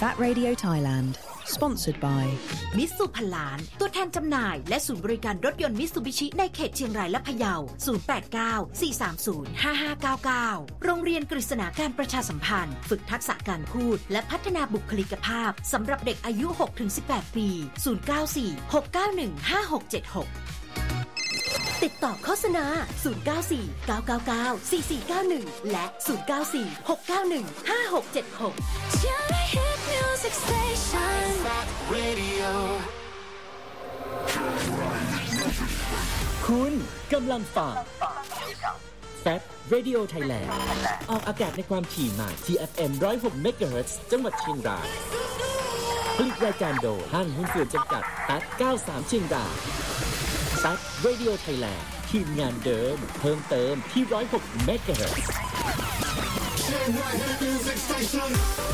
Fat Radio Thailand Sponsored by มิตซูพันล้านตัวแทนจำหน่ายและศูนย์บริการรถยนต์มิตซูบิชิในเขตเชียงรายและพะเยา0894305599โรงเรียนกฤษณาการประชาสัมพันธ์ฝึกทักษะการพูดและพัฒนาบุคลิกภาพสำหรับเด็กอายุ 6-18 ปี0946915676ติดต่อโฆษณา0949994491และ0946915676 คุณกำลังฟัง Fat Radio Thailand ออกอากาศในความถี่ใหม่ TFM 106 MHz จังหวัดเชียงรายผลิตรายการโดยห้างหุ้นส่วนจำกัด Fat 93 เชียงราย Fat Radio Thailand ทีมงานเดิมเพิ่มเติมที่ 106 MHz